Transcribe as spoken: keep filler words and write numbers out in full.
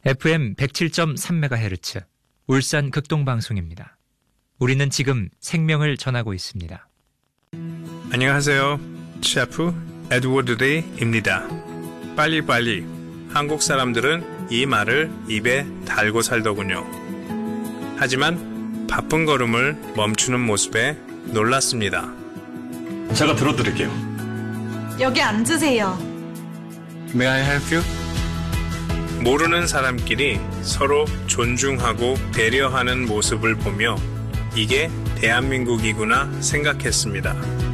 에프엠 백칠 점 삼 메가헤르츠 울산 극동방송입니다. 우리는 지금 생명을 전하고 있습니다. 안녕하세요. 셰프 에드워드 데이입니다. 빨리빨리. 한국 사람들은 이 말을 입에 달고 살더군요. 하지만 바쁜 걸음을 멈추는 모습에 놀랐습니다. 제가 들어드릴게요. 여기 앉으세요. May I help you? 모르는 사람끼리 서로 존중하고 배려하는 모습을 보며 이게 대한민국이구나 생각했습니다.